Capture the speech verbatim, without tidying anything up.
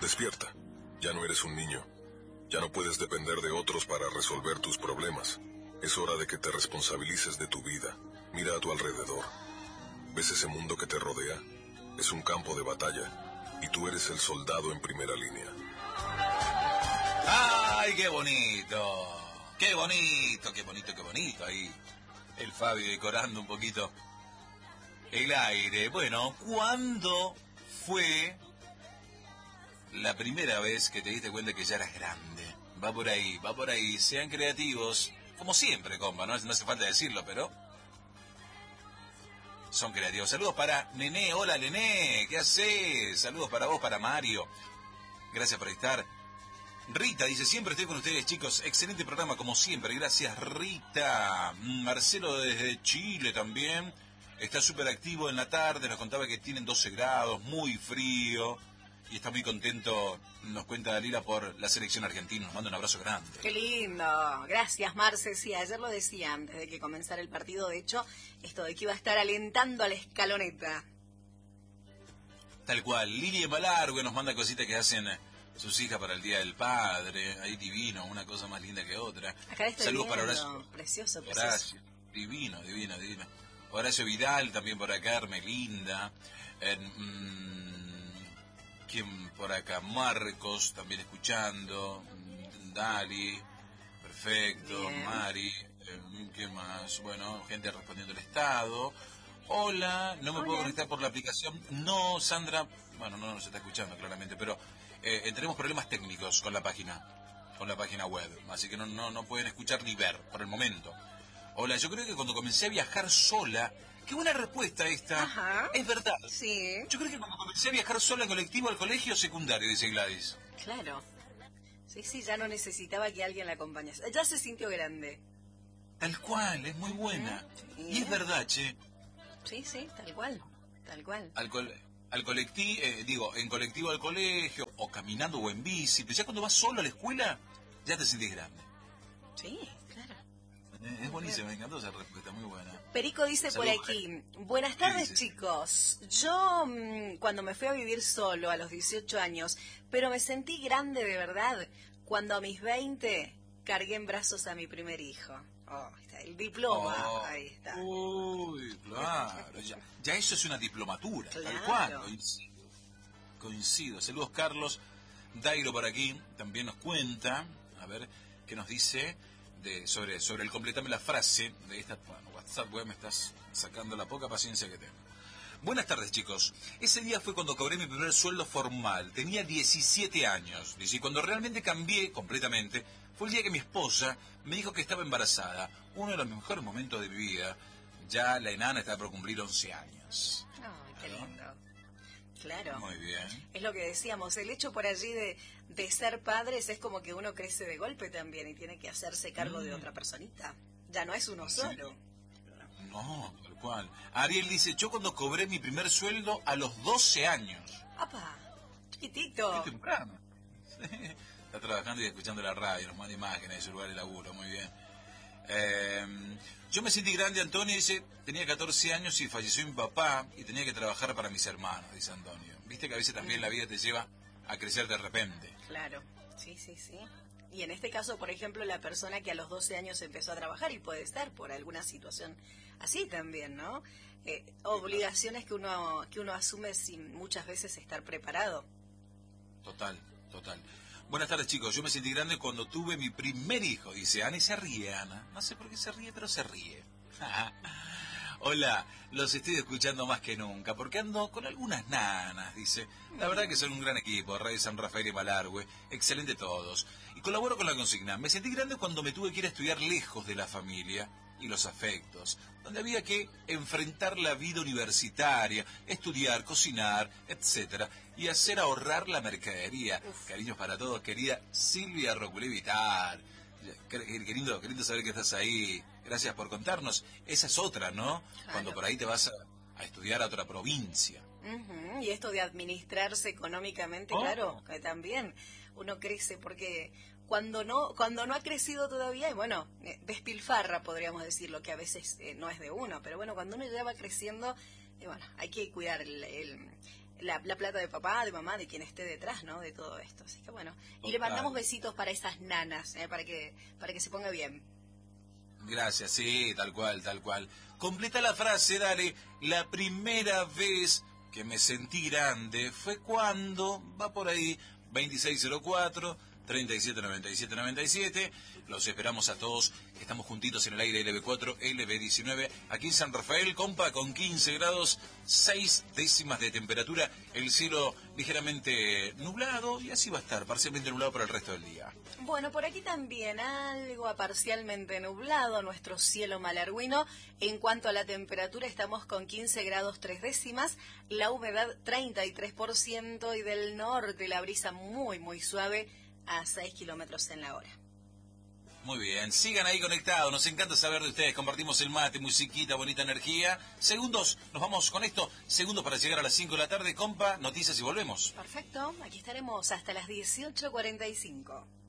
Despierta. Ya no eres un niño. Ya no puedes depender de otros para resolver tus problemas. Es hora de que te responsabilices de tu vida. Mira a tu alrededor. ¿Ves ese mundo que te rodea? Es un campo de batalla. Y tú eres el soldado en primera línea. ¡Ay, qué bonito! ¡Qué bonito, qué bonito, qué bonito! Ahí el Fabio decorando un poquito el aire. Bueno, ¿cuándo fue la primera vez que te diste cuenta que ya eras grande? Va por ahí, va por ahí. Sean creativos, como siempre, compa, ¿no? No hace falta decirlo, pero son creativos. Saludos para Nené. Hola, Nené. ¿Qué haces? Saludos para vos, para Mario. Gracias por estar. Rita dice, siempre estoy con ustedes, chicos. Excelente programa, como siempre. Gracias, Rita. Marcelo desde Chile también. Está súper activo en la tarde. Nos contaba que tienen doce grados, muy frío. Y está muy contento, nos cuenta Dalila, por la selección argentina. Nos manda un abrazo grande. Qué lindo. Gracias, Marce. Sí, ayer lo decía antes de que comenzara el partido. De hecho, esto de que iba a estar alentando a la escaloneta. Tal cual. Lilia Malargue nos manda cositas que hacen sus hijas para el Día del Padre. Ahí divino, una cosa más linda que otra. Acá estoy Saludos viendo. para Horacio. Precioso, precioso. Horacio. Divino, divino, divino. Horacio Vidal también por acá, Hermelinda. Eh, mmm, ¿Quién por acá? Marcos también escuchando. Dali. Perfecto. Bien. Mari. Eh, ¿Qué más? Bueno, gente respondiendo el estado. Hola, no me Hola. puedo conectar por la aplicación. No, Sandra, bueno, no nos está escuchando claramente, pero eh, tenemos problemas técnicos con la página, con la página web, así que no, no, no pueden escuchar ni ver por el momento. Hola, yo creo que cuando comencé a viajar sola, qué buena respuesta esta. Ajá. Es verdad. Sí. Yo creo que cuando comencé a viajar sola en colectivo al colegio secundario, dice Gladys. Claro. Sí, sí, ya no necesitaba que alguien la acompañase. Ya se sintió grande. Tal cual, es muy buena. Sí. Y es verdad, che. Sí, sí, tal cual, tal cual. Al, col al colectivo, eh, digo, en colectivo al colegio, o caminando o en bici, pero ya cuando vas solo a la escuela, ya te sentís grande. Sí, claro. Eh, es buenísimo, me encantó esa respuesta, muy buena. Perico dice Saludos, por aquí, buenas tardes, chicos. Yo mmm, cuando me fui a vivir solo a los dieciocho años, pero me sentí grande de verdad cuando a mis veinte cargué en brazos a mi primer hijo. Oh, está el diploma, oh, ahí está. Uy, claro, ya, ya eso es una diplomatura, Claro. tal cual, coincido, coincido. Saludos, Carlos. Dairo por aquí también nos cuenta, a ver, qué nos dice de sobre sobre el completame la frase de esta, bueno, WhatsApp, web, me estás sacando la poca paciencia que tengo. Buenas tardes, chicos. Ese día fue cuando cobré mi primer sueldo formal. Tenía diecisiete años. Dice, y cuando realmente cambié completamente, fue el día que mi esposa me dijo que estaba embarazada. Uno de los mejores momentos de mi vida. Ya la enana está por cumplir once años. Ay, qué ¿no? lindo. Claro. Muy bien. Es lo que decíamos, el hecho por allí de, de ser padres es como que uno crece de golpe también y tiene que hacerse cargo mm. de otra personita. Ya no es uno sí. solo. No, tal cual. Ariel dice, yo cuando cobré mi primer sueldo a los doce años. ¡Apa! Chiquitito. Qué temprano. Está trabajando y escuchando la radio, nos manda imágenes de su lugar de laburo, muy bien. Eh, yo me sentí grande, Antonio, dice, tenía catorce años y falleció mi papá y tenía que trabajar para mis hermanos, dice Antonio. Viste que a veces también la vida te lleva a crecer de repente. Claro, sí, sí, sí. Y en este caso, por ejemplo, la persona que a los doce años empezó a trabajar y puede estar por alguna situación así también, ¿no? Eh, obligaciones que uno que uno asume sin muchas veces estar preparado. Total, total. Buenas tardes, chicos. Yo me sentí grande cuando tuve mi primer hijo. Dice Ana y se ríe, Ana. No sé por qué se ríe, pero se ríe. Hola, los estoy escuchando más que nunca, porque ando con algunas nanas, dice. La verdad que son un gran equipo, Radio San Rafael y Malargüe, excelente todos. Y colaboro con la consigna. Me sentí grande cuando me tuve que ir a estudiar lejos de la familia y los afectos, donde había que enfrentar la vida universitaria, estudiar, cocinar, etcétera, y hacer ahorrar la mercadería. Uf. Cariños para todos, querida Silvia Roculé Vitar. Qué, qué lindo, qué lindo saber que estás ahí. Gracias por contarnos. Esa es otra, ¿no? Claro. Cuando por ahí te vas a, a estudiar a otra provincia. Uh-huh. Y esto de administrarse económicamente, oh. claro, que también uno crece porque cuando no cuando no ha crecido todavía, y bueno, eh, despilfarra, podríamos decirlo, que a veces eh, no es de uno, pero bueno, cuando uno ya va creciendo, eh, bueno, hay que cuidar el, el, la, la plata de papá, de mamá, de quien esté detrás, ¿no? De todo esto. Así que bueno, y Total. le mandamos besitos para esas nanas, ¿eh? para que para que se ponga bien. Gracias, sí, tal cual, tal cual. Completa la frase, dale. La primera vez que me sentí grande fue cuando, va por ahí, veintiséis cero cuatro, treinta y siete noventa y siete noventa y siete. Los esperamos a todos. Estamos juntitos en el aire L B cuatro, L B diecinueve. Aquí en San Rafael, compa, con quince grados, seis décimas de temperatura. El cielo ligeramente nublado y así va a estar, parcialmente nublado para el resto del día. Bueno, por aquí también algo parcialmente nublado, nuestro cielo malargüino. En cuanto a la temperatura, estamos con quince grados tres décimas, la humedad treinta y tres por ciento y del norte la brisa muy, muy suave a seis kilómetros en la hora. Muy bien, sigan ahí conectados, nos encanta saber de ustedes, compartimos el mate, musiquita, bonita energía. Segundos, nos vamos con esto, segundos para llegar a las cinco de la tarde, compa, noticias y volvemos. Perfecto, aquí estaremos hasta las dieciocho cuarenta y cinco.